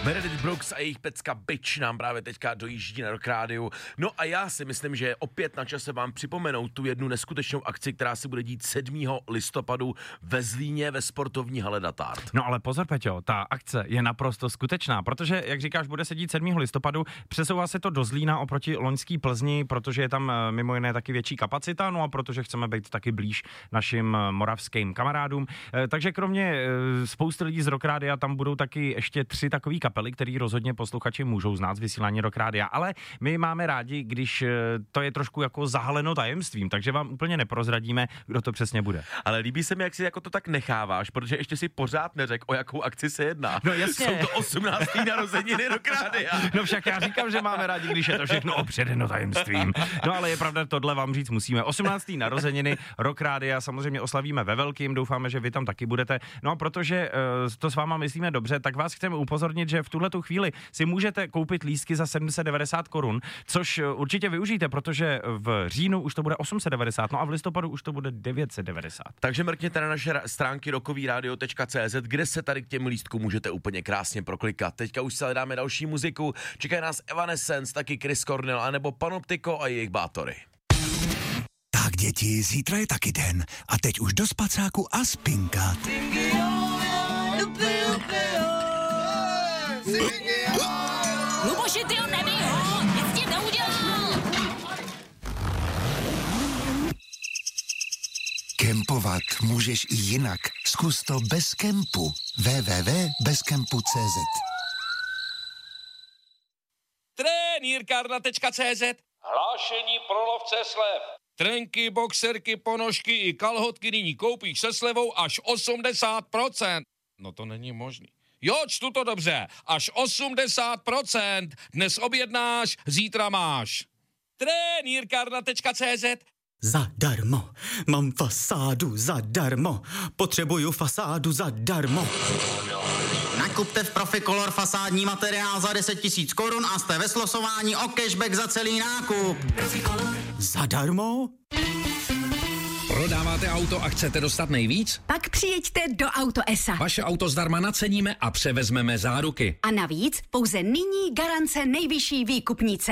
Meredith Brooks a jejich pecka Bitch nám právě teďka dojíždí na Rock Rádiu. No a já si myslím, že je opět na čase vám připomenout tu jednu neskutečnou akci, která se bude dít 7. listopadu ve Zlíně ve sportovní hale Datard. No ale pozor, Peťo, ta akce je naprosto skutečná, protože, jak říkáš, bude se dít 7. listopadu, přesouvá se to do Zlína oproti loňský Plzni, protože je tam mimo jiné taky větší kapacita, no a protože chceme být taky blíž našim moravským kamarádům. Takže kromě spousty lidí z Rock Rádia tam budou taky ještě 3 takové kapely, které rozhodně posluchači můžou znát z vysílání Rock Rádia, ale my máme rádi, když to je trošku jako zahaleno tajemstvím, takže vám úplně neprozradíme, kdo to přesně bude. Ale líbí se mi, jak si jako to tak necháváš, protože ještě si pořád neřekl, o jakou akci se jedná. No jasně. Jsou to 18. narozeniny Rock Rádia. No však já říkám, že máme rádi, když je to všechno opředeno tajemstvím. No ale je pravda, tohle vám říct musíme. 18. narozeniny Rock Rádia samozřejmě oslavíme ve velkým, doufáme, že vy tam taky budete. No a protože to s váma myslíme dobře, tak vás chceme upozornit, že v tuhletu chvíli si můžete koupit lístky za 790 korun, což určitě využijte, protože v říjnu už to bude 890, no a v listopadu už to bude 990. Takže mrkněte na naše stránky rockovyradio.cz, kde se tady k těm lístkům můžete úplně krásně proklikat. Teďka už se dáme další muziku, čekají nás Evanescence, taky Chris Cornell, anebo Panoptiko a jejich Bátory. Tak děti, zítra je taky den a teď už do spacáku a spinkat. Luboši, ty ho nebij ho, nic ti neudělal. Kempovat můžeš i jinak. Zkus to bez kempu. www.bezkempu.cz Trenýrkárna.cz. Hlášení pro lovce slev. Trenky, boxerky, ponožky i kalhotky nyní koupíš se slevou až 80%. No to není možný. Jo, čtu to dobře. Až 80%. Dnes objednáš, zítra máš. Trenýrkárna.cz. Zadarmo. Mám fasádu zadarmo. Potřebuju fasádu zadarmo. Nakupte v Proficolor fasádní materiál za 10 000 korun a jste ve slosování o cashback za celý nákup. Zadarmo? Prodáváte auto a chcete dostat nejvíc? Pak přijeďte do Auto S.A. Vaše auto zdarma naceníme a převezmeme záruky. A navíc pouze nyní garance nejvyšší výkupní ceny.